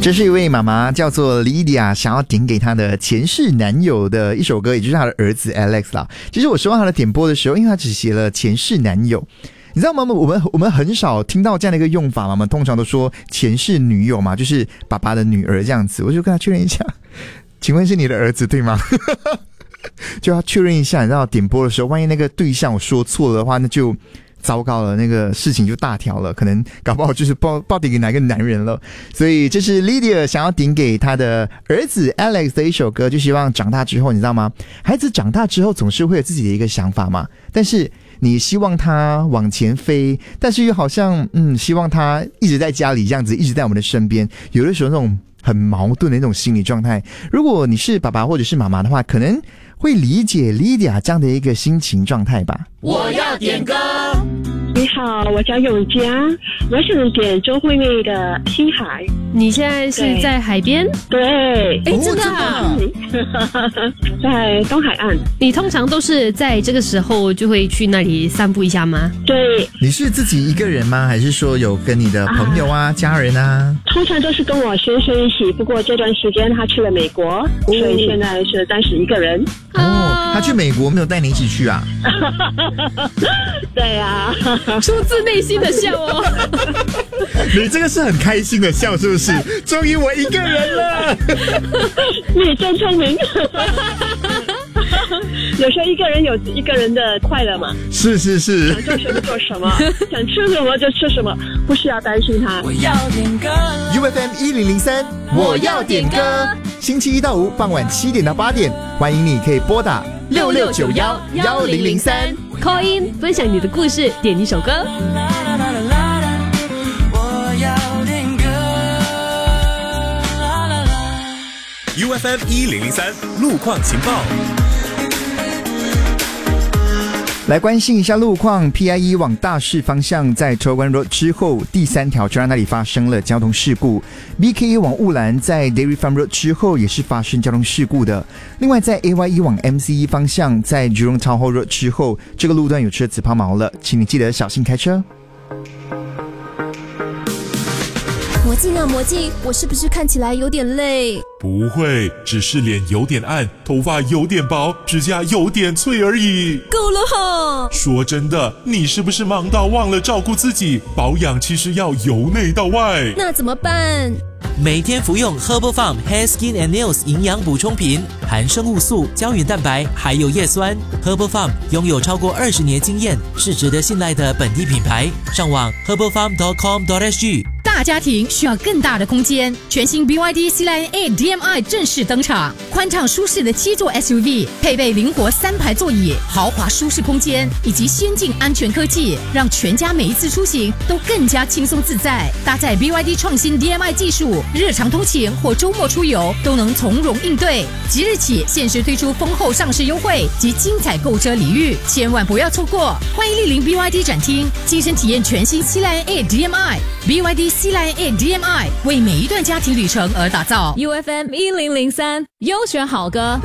这是一位妈妈叫做 Lydia 想要点给她的前世男友的一首歌，也就是她的儿子 Alex 啦。其实我收到她的点播的时候，因为她只写了前世男友，你知道吗？我们很少听到这样的一个用法嘛，我们通常都说前世女友嘛，就是爸爸的女儿这样子。我就跟她确认一下，请问是你的儿子对吗？就要确认一下，你知道点播的时候，万一那个对象我说错了的话，那就糟糕了，那个事情就大条了，可能搞不好就是报点给哪个男人了。所以这是 Lydia 想要点给他的儿子 Alex 的一首歌，就希望长大之后，你知道吗？孩子长大之后总是会有自己的一个想法嘛，但是你希望他往前飞，但是又好像希望他一直在家里这样子，一直在我们的身边。有的时候那种很矛盾的那种心理状态，如果你是爸爸或者是妈妈的话，可能会理解 Lydia 这样的一个心情状态吧。 我要点歌。 你好，我叫永佳，我想点周慧媚的《星海》。 你现在是在海边？ 对， 真的啊？ 在东海岸。 你通常都是在这个时候就会去那里散步一下吗？ 对。 你是自己一个人吗？还是说有跟你的朋友啊、家人啊？ 通常都是跟我先生一起，不过这段时间他去了美国，所以现在是暂时一个人。 他去美国没有带你一起去啊？ 对啊， 出自内心的笑哦。 你这个是很开心的笑是不是？终于我一个人了。 你真聪明。有时候一个人有一个人的快乐嘛。 是是是。 想做什么做什么，想吃什么就吃什么，不需要担心他。 我要点歌。 UFM 1003，我要点歌。星期一到五傍晚7点到8点，欢迎你可以拨打66911003 call in 分享你的故事，点一首歌。 我要点歌。 UFM 1003路况情报。 来关心一下路况 ，PIE 往大市方向在筹关 Road 之后第3条车站那里发生了交通事故 ，BKE 往雾兰在 Dairy Farm Road 之后也是发生交通事故的。另外在 AYE 往 MCE 方向在 Jurong Town Hall Road 之后，这个路段有车子抛锚了，请你记得小心开车。 魔镜啊魔镜，我是不是看起来有点累？ 不会，只是脸有点暗，头发有点薄，指甲有点脆而已。 够了哈！ 说真的，你是不是忙到忘了照顾自己？保养其实要由内到外。 那怎么办？ 每天服用 Herbal Farm Hair Skin and Nails 营养补充品，含生物素、胶原蛋白，还有叶酸。Herbal Farm 拥有超过20年经验，是值得信赖的本地品牌。上网 herbalfarm.com.sg。 大家庭需要更大的空间，全新 BYD C-Line A DM-i 正式登场，宽敞舒适的7座 SUV， 配备灵活3排座椅，豪华舒适空间以及先进安全科技，让全家每一次出行都更加轻松自在。搭载 BYD 创新 DM-i 技术，日常通勤或周末出游都能从容应对。即日起限时推出丰厚上市优惠及精彩购车礼遇，千万不要错过！欢迎莅临 BYD 展厅，亲身体验全新 C-Line A DM-i。 BYD C-Line A DM-i 为每一段家庭旅程而打造。 UFM 1003优选好歌。